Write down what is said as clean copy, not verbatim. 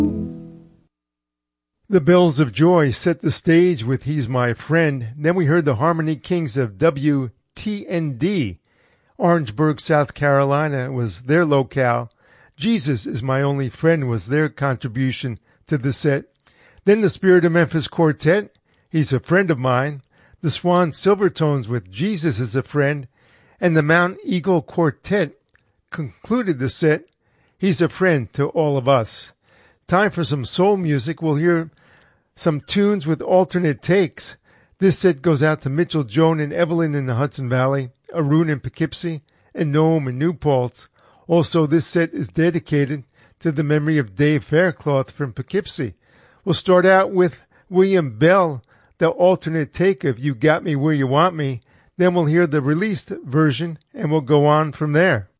The Bells of Joy set the stage with He's My Friend. Then we heard the Harmony Kings of WTND. Orangeburg, South Carolina was their locale. Jesus Is My Only Friend was their contribution to the set. Then the Spirit of Memphis Quartet, He's a Friend of Mine. The Swan Silvertones with Jesus Is a Friend. And the Mount Eagle Quartet concluded the set, He's a Friend to All of Us. Time for some soul music. We'll hear some tunes with alternate takes. This set goes out to Mitchell, Joan, and Evelyn in the Hudson Valley, Arun in Poughkeepsie, and Noam in New Paltz. Also, this set is dedicated to the memory of Dave Faircloth from Poughkeepsie. We'll start out with William Bell, the alternate take of You Got Me Where You Want Me. Then we'll hear the released version, and we'll go on from there.